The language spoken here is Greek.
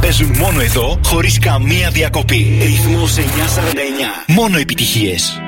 Παίζουν μόνο εδώ, χωρίς καμία διακοπή. Ρυθμός 949. Μόνο επιτυχίες.